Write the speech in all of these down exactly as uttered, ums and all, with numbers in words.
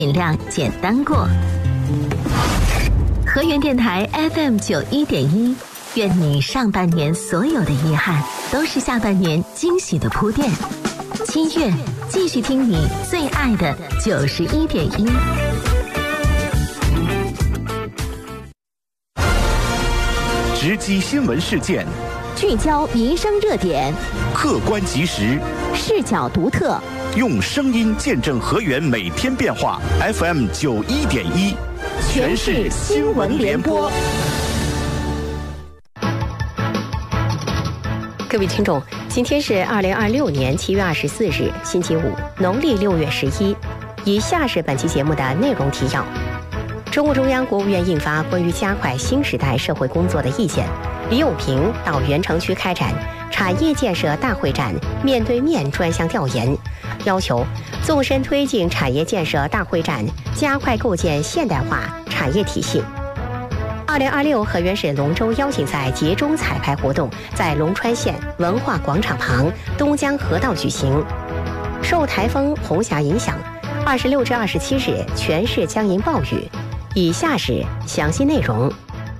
尽量简单过。河源电台 F M 九一点一，愿你上半年所有的遗憾都是下半年惊喜的铺垫。七月继续听你最爱的九十一点一。 直击新闻事件， 聚焦民生热点， 客观及时， 视角独特， 用声音见证河源每天变化。F M 九一点一，全市新闻联播。 各位听众，今天是二零二六年七月二十四日，星期五，农历六月十一。以下是本期节目的内容提要：中共中央、国务院印发关于加快新时代社会工作的意见。李永平到原城区开展产业建设大会战面对面专项调研，要求纵深推进产业建设大会战，加快构建现代化产业体系。二零二六河源市龙舟邀请赛节中彩排活动在龙川县文化广场旁东江河道举行。受台风红霞影响，二十六至二十七日全市将迎暴雨。以下是详细内容。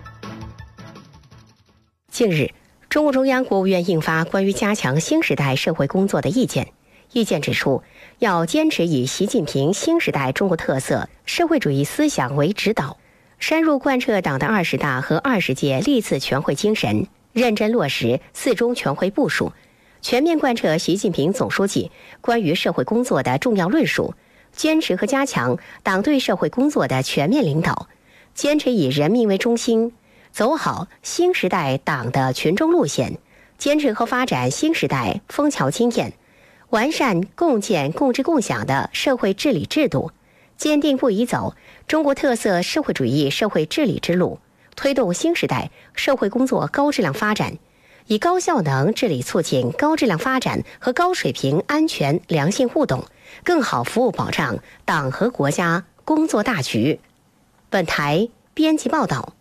近日，中共中央、国务院印发关于加强新时代社会工作的意见。意见指出，要坚持以习近平新时代中国特色社会主义思想为指导，深入贯彻党的二十大和二十届历次全会精神，认真落实四中全会部署，全面贯彻习近平总书记关于社会工作的重要论述，坚持和加强党对社会工作的全面领导，坚持以人民为中心，走好新时代党的群众路线，坚持和发展新时代枫桥经验，完善共建共治共享的社会治理制度，坚定不移走中国特色社会主义社会治理之路，推动新时代社会工作高质量发展，以高效能治理促进高质量发展和高水平安全良性互动，更好服务保障党和国家工作大局。本台编辑报道。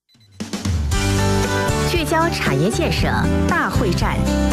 聚焦产业建设大会战。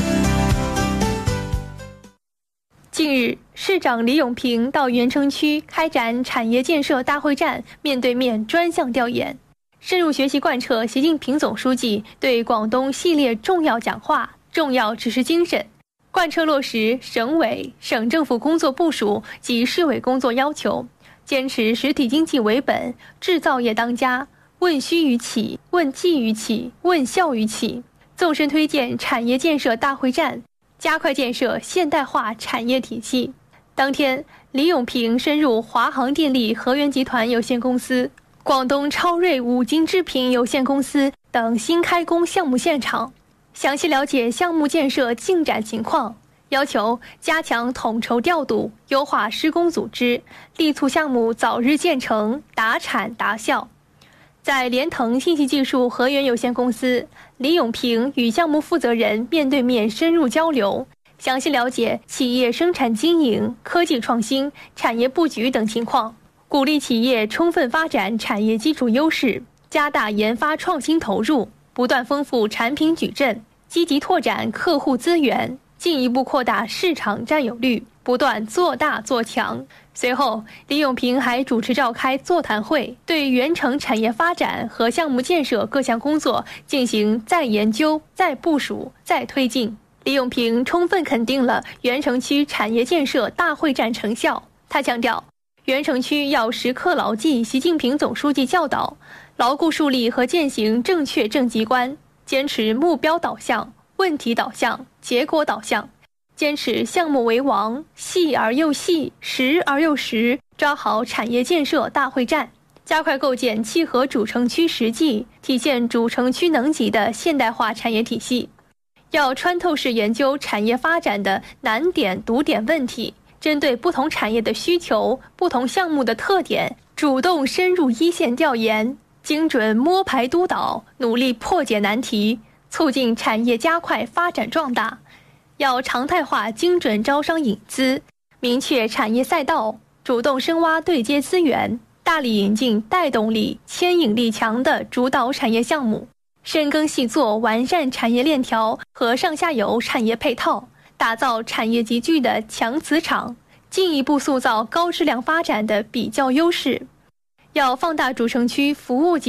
近日，市长李永平到原城区开展产业建设大会战面对面专项调研，深入学习贯彻习近平总书记对广东系列重要讲话、重要指示精神，贯彻落实省委、省政府工作部署及市委工作要求，坚持实体经济为本，制造业当家，问需于起，问技于起，问效于起，纵深推进产业建设大会战，加快建设现代化产业体系。当天，李永平深入华航电力河源集团有限公司、广东超瑞五金制品有限公司等新开工项目现场，详细了解项目建设进展情况，要求加强统筹调度，优化施工组织，力促项目早日建成，达产达效。在联腾信息技术河源有限公司，李永平与项目负责人面对面深入交流，详细了解企业生产经营、科技创新、产业布局等情况，鼓励企业充分发展产业基础优势，加大研发创新投入，不断丰富产品矩阵，积极拓展客户资源，进一步扩大市场占有率，不断做大做强。随后，李永平还主持召开座谈会，对原城产业发展和项目建设各项工作进行再研究、再部署、再推进。李永平充分肯定了原城区产业建设大会战成效。他强调，原城区要时刻牢记习近平总书记教导，牢固树立和践行正确政绩观，坚持目标导向、问题导向、结果导向，坚持项目为王，细而又细，实而又实，抓好产业建设大会战，加快构建契合主城区实际、体现主城区能级的现代化产业体系。要穿透式研究产业发展的难点、堵点问题，针对不同产业的需求、不同项目的特点，主动深入一线调研，精准摸排督导，努力破解难题，促进产业加快发展壮大。要常态化精准招商引资，明确产业赛道，主动深挖对接资源，大力引进带动力、牵引力强的主导产业项目，深耕细作，完善产业链条和上下游产业配套，打造产业集聚的强磁场， 进一步塑造高质量发展的比较优势。要放大主城区服务及